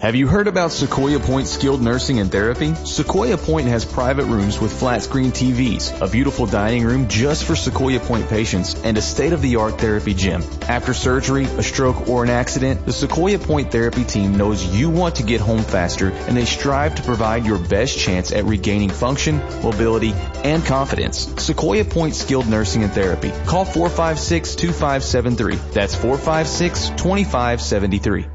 Have you heard about Sequoia Point Skilled Nursing and Therapy? Sequoia Point has private rooms with flat screen TVs, a beautiful dining room just for Sequoia Point patients, and a state-of-the-art therapy gym. After surgery, a stroke, or an accident, the Sequoia Point Therapy team knows you want to get home faster, and they strive to provide your best chance at regaining function, mobility, and confidence. Sequoia Point Skilled Nursing and Therapy. Call 456-2573. That's 456-2573.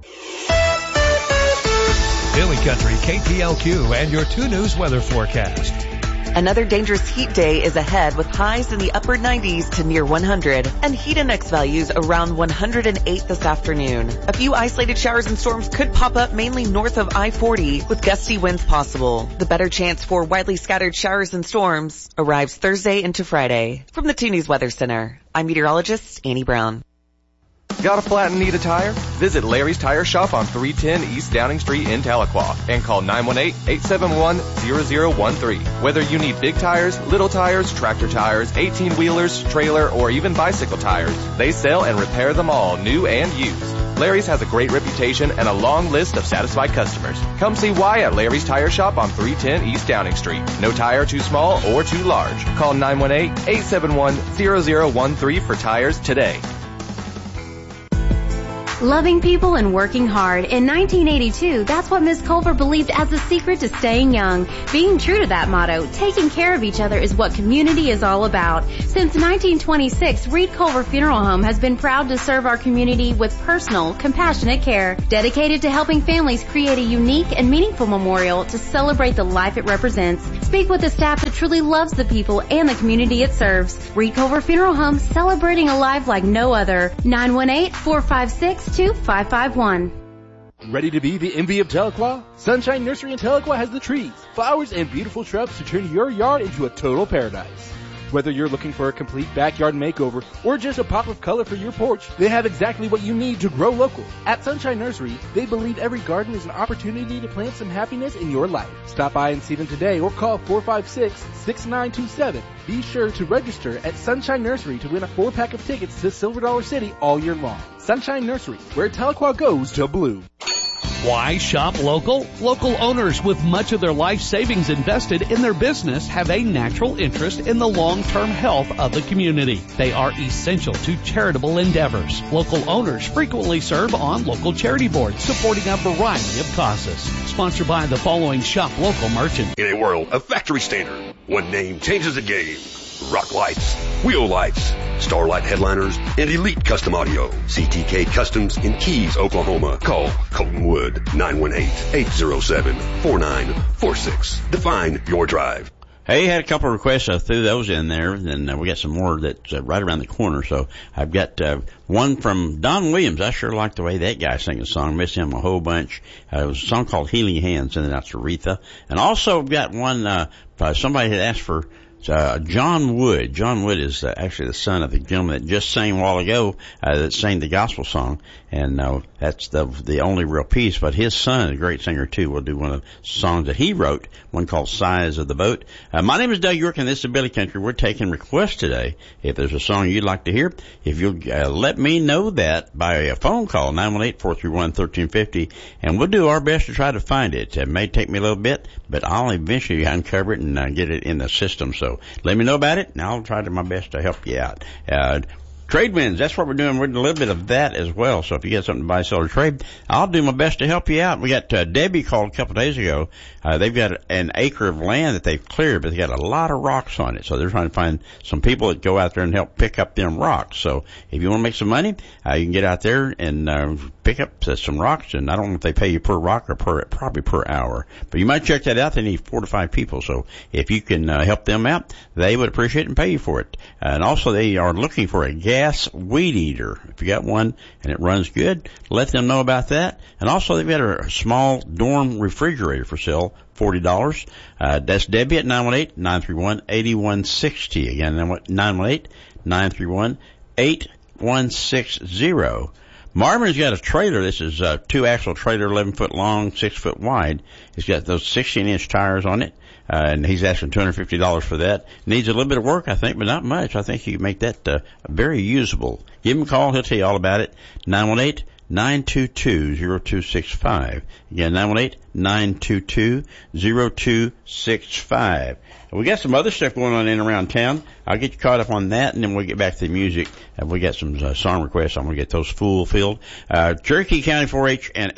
Hilly Country, KTLQ, and your 2 News weather forecast. Another dangerous heat day is ahead with highs in the upper 90s to near 100 and heat index values around 108 this afternoon. A few isolated showers and storms could pop up mainly north of I-40 with gusty winds possible. The better chance for widely scattered showers and storms arrives Thursday into Friday. From the 2 News Weather Center, I'm meteorologist Annie Brown. Got a flat and need a tire? Visit Larry's Tire Shop on 310 East Downing Street in Tahlequah and call 918-871-0013. Whether you need big tires, little tires, tractor tires, 18-wheelers, trailer, or even bicycle tires, they sell and repair them all, new and used. Larry's has a great reputation and a long list of satisfied customers. Come see why at Larry's Tire Shop on 310 East Downing Street. No tire too small or too large. Call 918-871-0013 for tires today. Loving people and working hard. In 1982, that's what Ms. Culver believed as the secret to staying young. Being true to that motto, taking care of each other is what community is all about. Since 1926, Reed Culver Funeral Home has been proud to serve our community with personal, compassionate care, dedicated to helping families create a unique and meaningful memorial to celebrate the life it represents. Speak with the staff that truly loves the people and the community it serves. Reed Culver Funeral Home, celebrating a life like no other. 918-456-2551. Ready to be the envy of Tahlequah? Sunshine Nursery in Tahlequah has the trees, flowers, and beautiful shrubs to turn your yard into a total paradise. Whether you're looking for a complete backyard makeover or just a pop of color for your porch, they have exactly what you need to grow local. At Sunshine Nursery, they believe every garden is an opportunity to plant some happiness in your life. Stop by and see them today or call 456-6927. Be sure to register at Sunshine Nursery to win a 4-pack of tickets to Silver Dollar City all year long. Sunshine Nursery, where Tahlequah goes to blue. Why shop local? Local owners with much of their life savings invested in their business have a natural interest in the long-term health of the community. They are essential to charitable endeavors. Local owners frequently serve on local charity boards supporting a variety of causes. Sponsored by the following shop local merchants. In a world of factory standard, one name changes the game. Rock Lights, Wheel Lights, Starlight Headliners, and Elite Custom Audio. CTK Customs in Keys, Oklahoma. Call Colton Wood, 918-807-4946. Define your drive. Hey, had a couple of requests. I threw those in there, and we got some more that's right around the corner. So I've got one from Don Williams. I sure like the way that guy sang a song. Missed him a whole bunch. It was a song called Healing Hands, and that's Aretha. And also got one, somebody had asked for John Wood. John Wood is actually the son of the gentleman that just sang a while ago, that sang the gospel song, and that's the only real piece. But his son, a great singer too, will do one of the songs that he wrote, one called Size of the Boat. My name is Doug York, and this is Billy Country. We're taking requests today. If there's a song you'd like to hear, if you'll let me know that by a phone call, 918-431-1350, and we'll do our best to try to find it. It may take me a little bit, but I'll eventually uncover it and get it in the system. So let me know about it, and I'll try my best to help you out. Trade winds, that's what we're doing. We're doing a little bit of that as well. So if you got something to buy, sell, or trade, I'll do my best to help you out. We got Debbie called a couple of days ago. They've got an acre of land that they've cleared, but they got a lot of rocks on it. So they're trying to find some people that go out there and help pick up them rocks. So if you want to make some money, you can get out there and pick up some rocks. And I don't know if they pay you per rock or probably per hour. But you might check that out. They need 4 to 5 people. So if you can help them out, they would appreciate it and pay you for it. And also they are looking for a gas weed eater. If you got one and it runs good, let them know about that. And also they've got a small dorm refrigerator for sale, $40. That's Debbie at 918-931-8160. Again, 918-931-8160. Marvin's got a trailer. This is a 2-axle trailer, 11 foot long, 6 foot wide. It's got those 16-inch tires on it. And he's asking $250 for that. Needs a little bit of work, I think, but not much. I think you can make that very usable. Give him a call. He'll tell you all about it. 918-922-0265. Again, 918-922-0265. We got some other stuff going on in and around town. I'll get you caught up on that, and then we'll get back to the music. We got some song requests. I'm going to get those fulfilled. Cherokee County 4-H and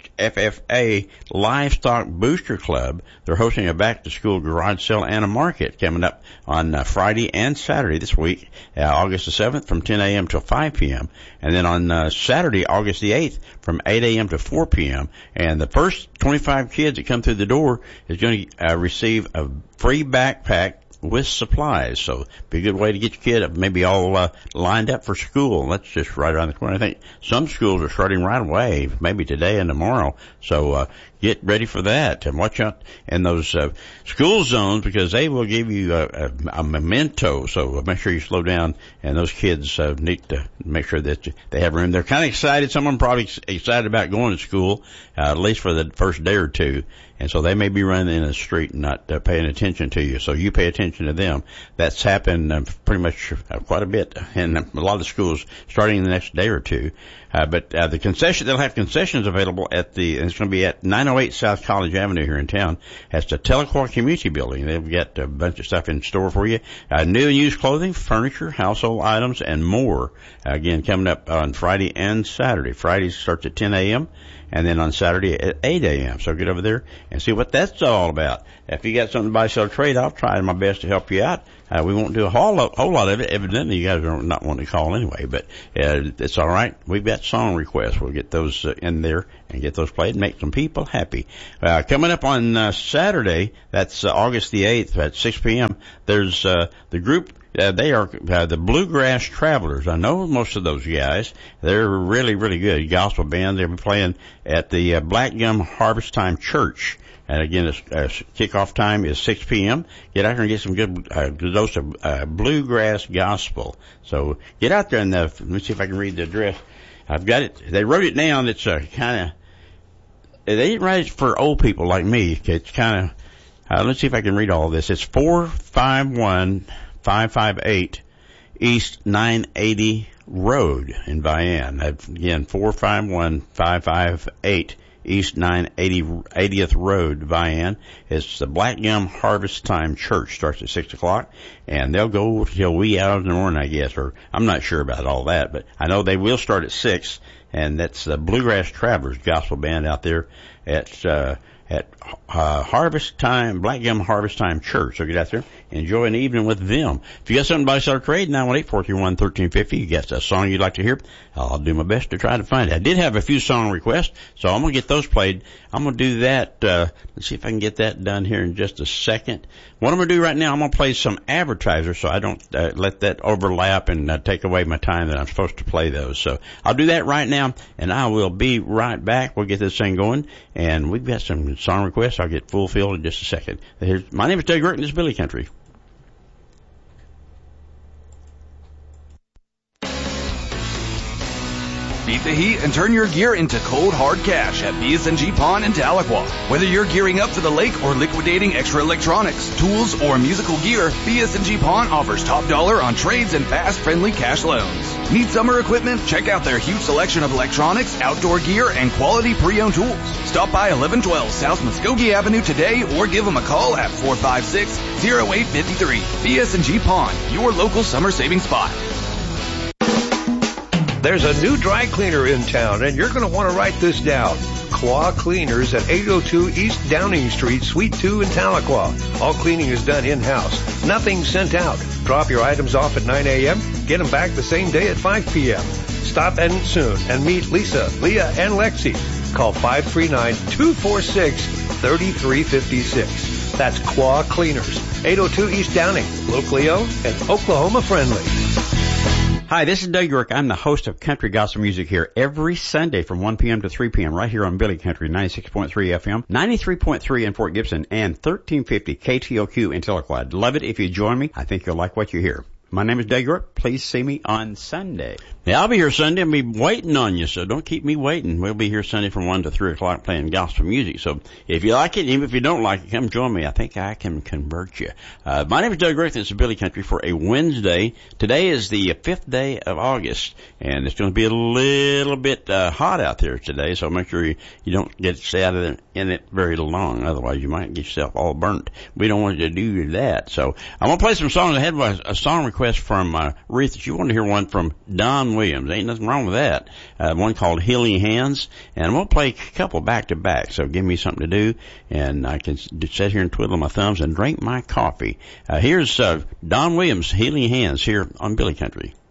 FFA Livestock Booster Club, they're hosting a back-to-school garage sale and a market coming up on Friday and Saturday this week, August the 7th from 10 a.m. till 5 p.m. And then on Saturday, August the 8th from 8 a.m. to 4 p.m. And the first 25 kids that come through the door is going to receive a free backpack with supplies. So be a good way to get your kid maybe all lined up for school. That's just right around the corner. I think some schools are starting right away, maybe today and tomorrow. So get ready for that, and watch out in those school zones, because they will give you a memento. So make sure you slow down, and those kids need to make sure that they have room. They're kind of excited. Some of them probably excited about going to school, at least for the first day or two. And so they may be running in the street and not paying attention to you. So you pay attention to them. That's happened pretty much quite a bit in a lot of the schools starting in the next day or two. But the concession, they'll have concessions available and it's going to be at 908 South College Avenue here in town. That's the Tahlequah Community Building. They've got a bunch of stuff in store for you. New and used clothing, furniture, household items, and more. Again, coming up on Friday and Saturday. Friday starts at 10 a.m. and then on Saturday at 8 a.m. So get over there and see what that's all about. If you got something to buy, sell, trade, I'll try my best to help you out. We won't do a whole lot of it. Evidently, you guys are not wanting to call anyway, but it's all right. We've got song requests. We'll get those in there and get those played and make some people happy. Coming up on Saturday, that's August the 8th at 6 p.m., there's the group. They are the Bluegrass Travelers. I know most of those guys. They're really, really good gospel band. They'll be playing at the Black Gum Harvest Time Church. And again, kickoff time is 6 p.m. Get out there and get some good dose of bluegrass gospel. So get out there and let me see if I can read the address. I've got it. They wrote it down. It's kind of. They didn't write it for old people like me. It's kind of. Let's see if I can read all of this. It's 451558 East 980 Road in Vian. Again, 451558. East 980th Road, Vian. It's the Black Gum Harvest Time Church. Starts at 6 o'clock, and they'll go till wee hours in the morning, I guess, or I'm not sure about all that, but I know they will start at 6, and that's the Bluegrass Travelers Gospel Band out there at Harvest Time, Black Gum Harvest Time Church. So get out there, enjoy an evening with them. If you got something to buy, sell, or trade, 918-431-1350. You got a song you'd like to hear, I'll do my best to try to find it. I did have a few song requests, so I'm going to get those played. I'm going to do that. Let's see if I can get that done here in just a second. What I'm going to do right now, I'm going to play some advertisers so I don't let that overlap and take away my time that I'm supposed to play those. So I'll do that right now, and I will be right back. We'll get this thing going, and we've got some song requests. I'll get fulfilled in just a second. My name is Doug Rick, and this is Billy Country. Beat the heat and turn your gear into cold, hard cash at BS&G Pawn in Tahlequah. Whether you're gearing up for the lake or liquidating extra electronics, tools, or musical gear, BS&G Pawn offers top dollar on trades and fast, friendly cash loans. Need summer equipment? Check out their huge selection of electronics, outdoor gear, and quality pre-owned tools. Stop by 1112 South Muskogee Avenue today or give them a call at 456-0853. BS&G Pawn, your local summer saving spot. There's a new dry cleaner in town, and you're going to want to write this down. Claw Cleaners at 802 East Downing Street, Suite 2 in Tahlequah. All cleaning is done in-house. Nothing sent out. Drop your items off at 9 a.m., get them back the same day at 5 p.m. Stop in soon and meet Lisa, Leah, and Lexi. Call 539-246-3356. That's Claw Cleaners, 802 East Downing, locally owned and Oklahoma friendly. Hi, this is Doug York. I'm the host of Country Gospel Music here every Sunday from 1 p.m. to 3 p.m. right here on Billy Country, 96.3 FM, 93.3 in Fort Gibson, and 1350 KTOQ in Tahlequah. I'd love it if you join me. I think you'll like what you hear. My name is Doug York. Please see me on Sunday. Yeah, I'll be here Sunday. I'll be waiting on you, so don't keep me waiting. We'll be here Sunday from 1 to 3 o'clock playing gospel music. So if you like it, even if you don't like it, come join me. I think I can convert you. My name is Doug York. This is Billy Country for a Wednesday. Today is the 5th day of August, and it's going to be a little bit hot out there today, so make sure you don't stay out of there in it very long. Otherwise, you might get yourself all burnt. We don't want you to do that. So I'm going to play some songs. I had a song request from Ruth. She wanted to hear one from Don Williams. Ain't nothing wrong with that. One called Healing Hands. And I'm going to play a couple back to back. So give me something to do, and I can sit here and twiddle my thumbs and drink my coffee. Here's Don Williams, Healing Hands, here on Billy Country.